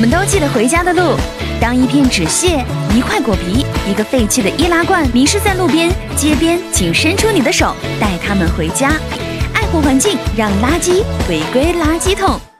们都记得回家的路。当一片纸屑、一块果皮、一个废弃的易拉罐迷失在路边、街边，请伸出你的手，带它们回家。爱护环境，让垃圾回归垃圾桶。